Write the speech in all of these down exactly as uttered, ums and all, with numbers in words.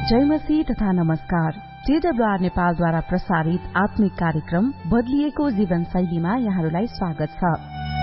जय मसीह तथा नमस्कार। टीडब्ल्यूआर नेपालद्वारा प्रसारित आत्मिक कार्यक्रम बदलिएको जीवन शैलीमा यहाँहरूलाई स्वागत छ।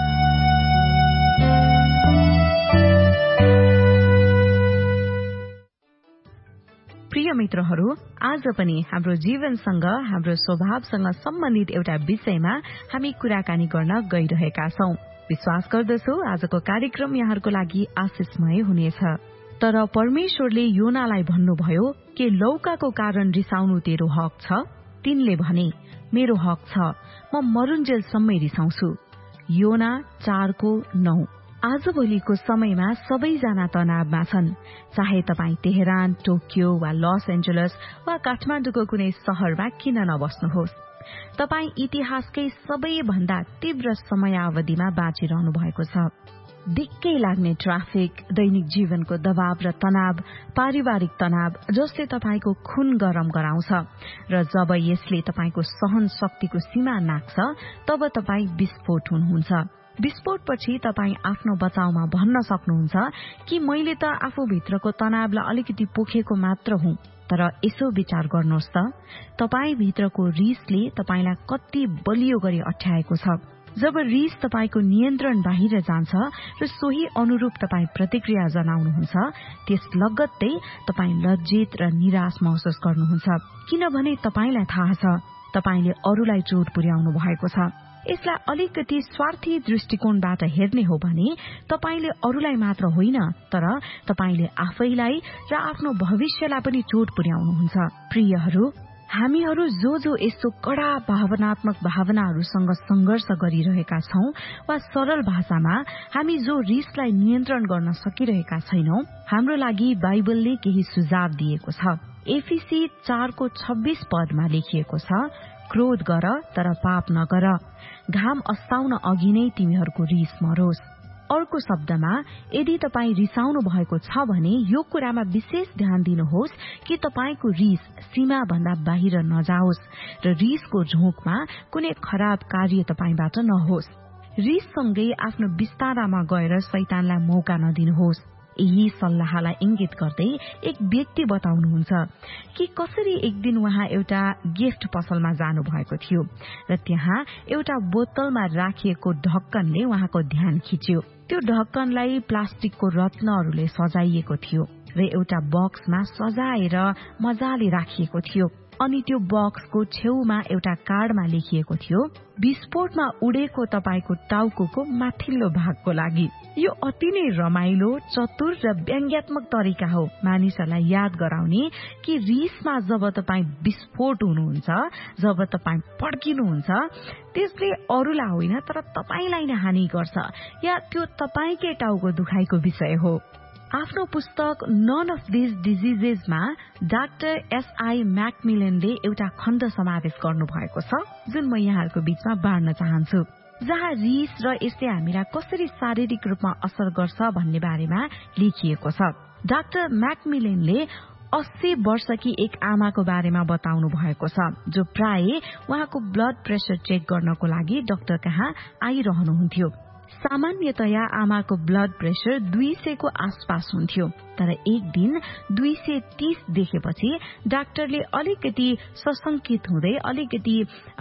प्रिय मित्रहरू, आज पनि हाम्रो जीवनसँग, हाम्रो स्वभावसँग सम्बन्धित एउटा विषयमा हामी कुराकानी गर्न गइरहेका छौं। विश्वास गर्दछु आजको कार्यक्रम यहाँहरूको लागि आशिषमय हुनेछ। तर परमेश्वरले योनालाई भन्नुभयो के लौकाको कारण रिसाउनु तेरो हक छ? तिनले भने, मेरो हक छ, म मरुन्जेलसम्मै रिसाउँछु। योना चारको नौ। आजभोलिको समयमा सबैजना तनावमा छन्। चाहे तपाई तेहरान, टोकियो वा लस एन्जलस वा काठमाडौँको कुनै शहरमा किन नबस्नुहोस्, तपाई इतिहासकै सबैभन्दा तीव्र समयावधिमा बाँचिरहनु भएको छ। दिक्कै लाग्ने ट्राफिक, दैनिक जीवनको दबाव र तनाव, पारिवारिक तनाव जसले तपाईको खून गरम गराउँछ र जब यसले तपाईको सहन शक्तिको सीमा नाग्छ तब तपाई विस्फोट हुनुहुन्छ। विस्फोटपछि तपाई आफ्नो बचाउमा भन्न सक्नुहुन्छ कि मैले त आफूभित्रको तनावलाई अलिकति पोखेको मात्र हुँ। तर यसो विचार गर्नुहोस् त, तपाई भित्रको रिसले तपाईलाई कति बलियो गरी अठ्याएको छ। जब रिस तपाईको नियन्त्रण बाहिर जान्छ र सोही अनुरूप तपाई प्रतिक्रिया जनाउनुहुन्छ, त्यस लगत्तै तपाई लज्जित र निराश महसुस गर्नुहुन्छ। किनभने तपाईलाई थाहा छ तपाईले अरूलाई चोट पुर्याउनु भएको छ। यसलाई अलिकति स्वार्थी दृष्टिकोणबाट हेर्ने हो भने तपाईले अरूलाई मात्र होइन, तर तपाईले आफैलाई र आफ्नो भविष्यलाई पनि चोट पुर्याउनुहुन्छ। प्रियहरू, हामीहरू जो जो यस्तो कड़ा भावनात्मक भावनाहरूसँग संघर्ष गरिरहेका छौं वा सरल भाषामा हामी जो रिसलाई नियन्त्रण गर्न सकिरहेका छैनौं, हाम्रो लागि बाइबलले केही सुझाव दिएको छ। एफिसी चारको छब्बीस पदमा लेखिएको छ, क्रोध गर तर पाप नगर, घाम अस्ताउन अघि नै तिमीहरूको रिस मरोस्। अर्को शब्दमा, यदि तपाई रिसाउनु भएको छ भने यो कुरामा विशेष ध्यान दिनुहोस् कि तपाईको रिस सीमा भन्दा बाहिर नजाओस् र रिसको झोकमा कुनै खराब कार्य तपाईबाट नहोस्। रिससँगै आफ्नो बिस्तारामा गएर शैतानलाई मौका नदिनुहोस्। यही सल्लाहलाई इंगित गर्दै एक व्यक्ति बताउनुहुन्छ कि कसरी एक दिन उहाँ एउटा गिफ्ट पसलमा जानु भएको थियो र त्यहाँ एउटा बोतलमा राखिएको ढक्कनले उहाँको ध्यान खिच्यो। त्यो ढक्कनलाई प्लास्टिकको रत्नहरूले सजाइएको थियो र एउटा बक्समा सजाएर मजाले राखिएको थियो। अनि त्यो बक्सको छेउमा एउटा कार्डमा लेखिएको थियो, विस्फोटमा उडेको तपाईको टाउको माथिल्लो भागको लागि। यो अति नै रमाइलो, चतुर र व्यङ्ग्यात्मक तरिका हो मानिसहरूलाई याद गराउने कि रिसमा जब तपाई विस्फोट हुनुहुन्छ, जब तपाई पड्किनुहुन्छ, त्यसले अरूलाई होइन तर तपाईलाई नै हानि गर्छ या त्यो तपाईकै टाउको दुखाइको विषय हो। आफ्नो पुस्तक non of these डिजिजेसमा doctor SI म्याकमिलनले एउटा खण्ड समावेश गर्नु भएको छ जुन म यहाँहरूको बीचमा बाँड्न चाहन्छु, जहाँ रिस र यसले हामीलाई कसरी शारीरिक रूपमा असर गर्छ भन्ने बारेमा लेखिएको छ। डाक्टर म्याकमिलनले अस्सी वर्षकी एक आमाको बारेमा बताउनु भएको छ जो प्राय उहाँको ब्लड प्रेसर चेक गर्नको लागि डाक्टर कहाँ आइरहनुहुन्थ्यो। सामान्यतया आमाको ब्लड प्रेसर दुई सय को आसपास हुन्थ्यो, तर एक दिन दुई सय तीस देखेपछि डाक्टरले अलिकति सशंकित हुँदै अलिकति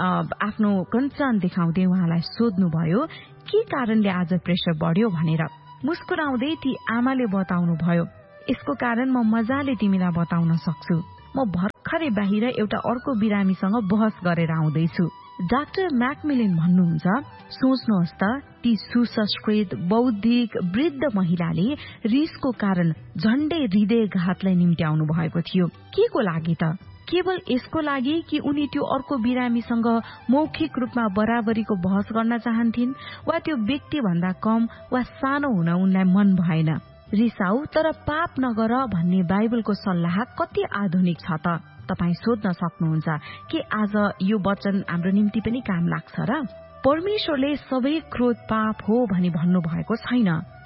आफ्नो कन्सर्न देखाउँदै उहाँलाई सोध्नुभयो के कारणले आज प्रेसर बढ्यो भनेर। मुस्कुराउँदै ती आमाले बताउनु भयो, यसको कारण म मजाले तिमीलाई बताउन सक्छु। म भर्खरै बाहिर एउटा अर्को बिरामीसँग बहस गरेर आउँदैछु। डाक्टर म्याकमिलन भन्नुहुन्छ, सोच्नुहोस् त ती सुसंस्कृत बौद्धिक वृद्ध महिलाले रिसको कारण झण्डै हृदयघातलाई निम्त्याउनु भएको थियो। के को लागि त? केवल यसको लागि कि उनी त्यो अर्को बिरामीसँग मौखिक रूपमा बराबरीको बहस गर्न चाहन्थिन् वा त्यो व्यक्ति भन्दा कम वा सानो हुन उनलाई मन भएन। रिसाउ तर पाप नगर भन्ने बाइबलको सल्लाह कति आधुनिक छ त? तपाई सोध्न सक्नुहुन्छ कि आज यो वचन हाम्रो निम्ति पनि काम लाग्छ र? परमेश्वरले सबै क्रोध पाप हो भनी भन्नु भएको छैन,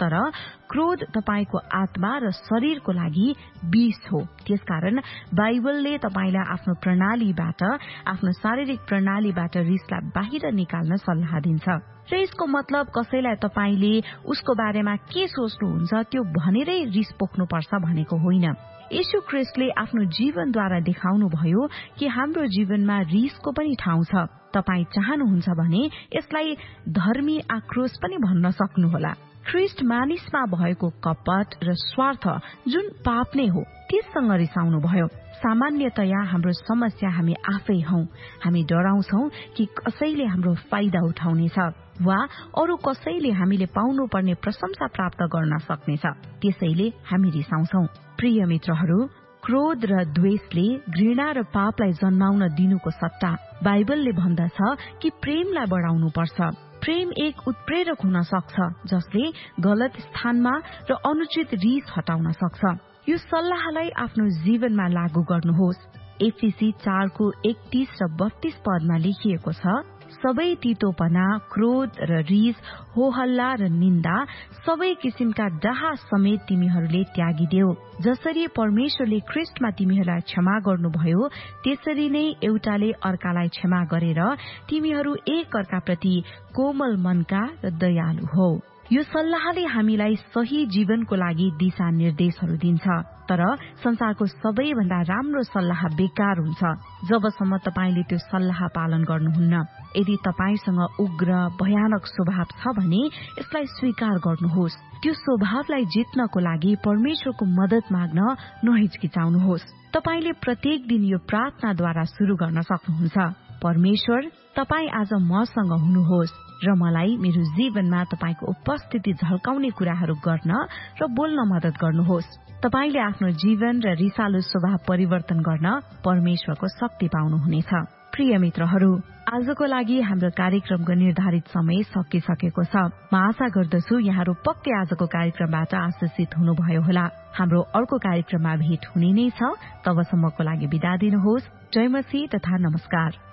तर क्रोध तपाईको आत्मा र शरीरको लागि विष हो। त्यसकारण बाइबलले तपाईलाई आफ्नो प्रणालीबाट, आफ्नो शारीरिक प्रणालीबाट रिसलाई बाहिर निकाल्न सल्लाह दिन्छ। र यसको मतलब कसैलाई तपाईले उसको बारेमा के सोच्नुहुन्छ त्यो भनेरै रिस पोख्नुपर्छ भनेको होइन। येशू ख्रीष्टले आफ्नो जीवनद्वारा देखाउनु भयो कि हाम्रो जीवनमा रिसको पनि ठाउँ छ। तपाई चाहनुहुन्छ भने यसलाई धर्मी आक्रोश पनि भन्न सक्नुहोला। ख्रीष्ट मानिसमा भएको कपट र स्वार्थ जुन पाप नै हो त्यससँग रिसाउनु भयो। सामान्यतया हाम्रो समस्या हामी आफै हौ। हामी डराउँछौ कि कसैले हाम्रो फाइदा उठाउनेछ वा अरू कसैले हामीले पाउनु पर्ने प्रशंसा प्राप्त गर्न सक्नेछ, त्यसैले हामी रिसाउँछौ। प्रिय मित्रहरू, क्रोध र द्वेषले घृणा र पापलाई जन्माउन दिनुको सट्टा बाइबलले भन्दछ कि प्रेमलाई बढाउनु पर्छ। प्रेम एक उत्प्रेरक हुन सक्छ जसले गलत स्थानमा र अनुचित रिस हटाउन सक्छ। यो सल्लाहलाई आफ्नो जीवनमा लागू गर्नुहोस्। एफिसी चारको एकतीस र बत्तीस पदमा लेखिएको छ, सबै तीतोपना, क्रोध र रिस, होहल्ला र निन्दा, सबै किसिमका डाहा समेत तिमीहरूले त्यागिदेऊ। जसरी परमेश्वरले ख्रीष्टमा तिमीहरूलाई क्षमा गर्नुभयो त्यसरी नै एउटाले अर्कालाई क्षमा गरेर तिमीहरू एक अर्काप्रति कोमल मनका र दयालु हौ। यो सल्लाहले हामीलाई सही जीवनको लागि दिशा निर्देशहरू दिन्छ। तर संसारको सबैभन्दा राम्रो सल्लाह बेकार हुन्छ जबसम्म तपाईले त्यो सल्लाह पालन गर्नुहुन्न। यदि तपाईसँग उग्र भयानक स्वभाव छ भने यसलाई स्वीकार गर्नुहोस्। त्यो स्वभावलाई जित्नको लागि परमेश्वरको मद्दत माग्न नहिचकिचाउनुहोस्। तपाईले प्रत्येक दिन यो प्रार्थनाद्वारा शुरू गर्न सक्नुहुन्छ, परमेश्वर तपाई आज मसँग हुनुहोस् र मलाई मेरो जीवनमा तपाईको उपस्थिति झल्काउने कुराहरू गर्न र बोल्न मद्दत गर्नुहोस्। तपाईले आफ्नो जीवन र रिसालु स्वभाव परिवर्तन गर्न परमेश्वरको शक्ति पाउनुहुनेछ। प्रिय मित्रहरू, आजको लागि हाम्रो कार्यक्रमको निर्धारित समय सकिसकेको छ। म आशा गर्दछु यहाँहरू पक्कै आजको कार्यक्रमबाट आशिषित हुनुभयो होला। हाम्रो अर्को कार्यक्रममा भेट हुने नै छ। तबसम्मको लागि बिदा दिनुहोस्। जय मसीह तथा नमस्कार।